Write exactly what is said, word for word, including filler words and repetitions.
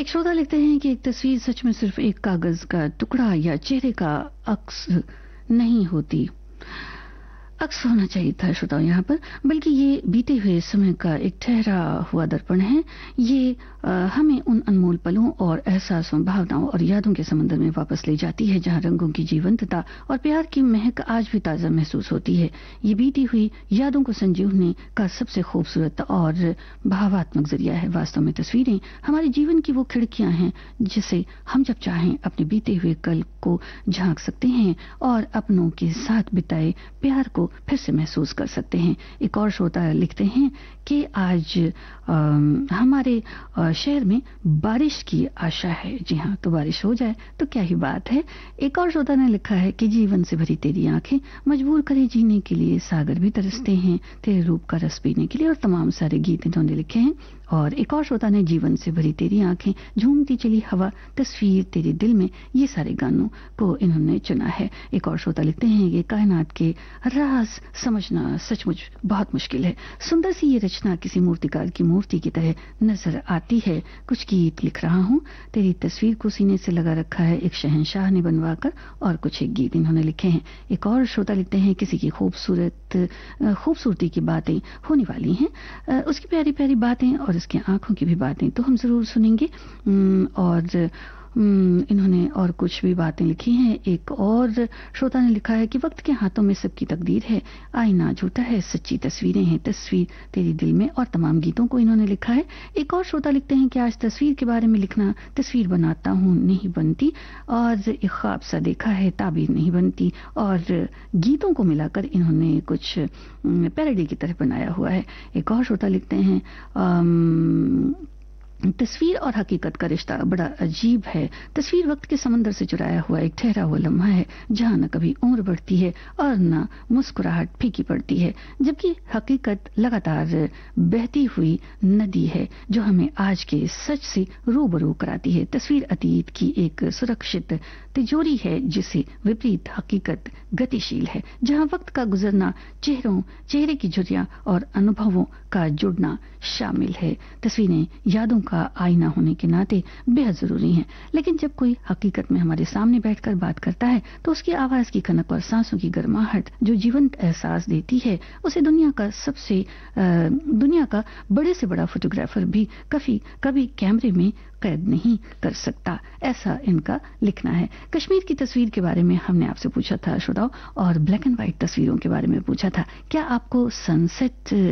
एक श्रोता लिखते हैं कि एक तस्वीर सच में सिर्फ एक कागज का टुकड़ा या चेहरे का अक्स नहीं होती, अक्स होना चाहिए था श्रोताओं यहाँ पर, बल्कि ये बीते हुए समय का एक ठहरा हुआ दर्पण है। ये आ, हमें उन अनमोल पलों और एहसासों, भावनाओं और यादों के समंदर में वापस ले जाती है जहाँ रंगों की जीवंतता और प्यार की महक आज भी ताजा महसूस होती है। ये बीती हुई यादों को संजोने का सबसे खूबसूरत और भावात्मक जरिया है। वास्तव में तस्वीरें हमारे जीवन की वो खिड़कियां हैं जिसे हम जब चाहें अपने बीते हुए कल को झांक सकते हैं और अपनों के साथ बिताए प्यार को फिर से महसूस कर सकते हैं। एक और श्रोता लिखते हैं कि आज आ, हमारे आ, शहर में बारिश की आशा है। जी हाँ, तो बारिश हो जाए तो क्या ही बात है। एक और श्रोता ने लिखा है कि जीवन से भरी तेरी आंखें मजबूर करे जीने के लिए, सागर भी तरसते हैं तेरे रूप का रस पीने के लिए, और तमाम सारे गीत इन्होंने लिखे हैं। और एक और श्रोता ने जीवन से भरी तेरी आंखें, झूमती चली हवा, तस्वीर तेरे दिल में, ये सारे गानों को इन्होंने चुना है। एक और श्रोता लिखते हैं कि कायनात के राज समझना सचमुच बहुत मुश्किल है। सुंदर सी ये रचना किसी मूर्तिकार की मूर्ति की तरह नजर आती है। कुछ गीत लिख रहा हूँ, तेरी तस्वीर को सीने से लगा रखा है एक शहंशाह ने बनवाकर, और कुछ एक गीत इन्होंने लिखे हैं। एक और श्रोता लिखते हैं किसी की खूबसूरत खूबसूरती की बातें होने वाली हैं, उसकी प्यारी प्यारी बातें और उसकी आंखों की भी बातें तो हम जरूर सुनेंगे। और इन्होंने और कुछ भी बातें लिखी हैं। एक और श्रोता ने लिखा है कि वक्त के हाथों में सबकी तकदीर है, आईना झूठा है, सच्ची तस्वीरें हैं, तस्वीर तेरे दिल में, और तमाम गीतों को इन्होंने लिखा है। एक और श्रोता लिखते हैं कि आज तस्वीर के बारे में लिखना, तस्वीर बनाता हूँ नहीं बनती, और एक ख्वाब सा देखा है ताबीर नहीं बनती, और गीतों को मिलाकर इन्होंने कुछ पैरोडी की तरह बनाया हुआ है। एक और श्रोता लिखते हैं आम, तस्वीर और हकीकत का रिश्ता बड़ा अजीब है। तस्वीर वक्त के समंदर से चुराया हुआ एक ठहरा हुआ लम्हा है जहां न कभी उम्र बढ़ती है और न मुस्कुराहट फीकी पड़ती है, जबकि हकीकत लगातार बहती हुई नदी है जो हमें आज के सच से रूबरू कराती है। तस्वीर अतीत की एक सुरक्षित तिजोरी है जिसे विपरीत हकीकत गतिशील है, जहां वक्त का गुजरना, चेहरों चेहरे की झुर्रियां और अनुभवों का जुड़ना शामिल है। तस्वीरें यादों का आईना होने के नाते बेहद जरूरी हैं, लेकिन जब कोई हकीकत में हमारे सामने बैठकर बात करता है तो उसकी आवाज की खनक और सांसों की गर्माहट जो जीवंत एहसास देती है, उसे दुनिया का सबसे दुनिया का बड़े से बड़ा फोटोग्राफर भी कभी कभी कैमरे में कैद नहीं कर सकता। ऐसा इनका लिखना है। कश्मीर की तस्वीर के बारे में हमने आपसे पूछा था श्रोताओं, और ब्लैक एंड व्हाइट तस्वीरों के बारे में पूछा था। क्या आपको सनसेट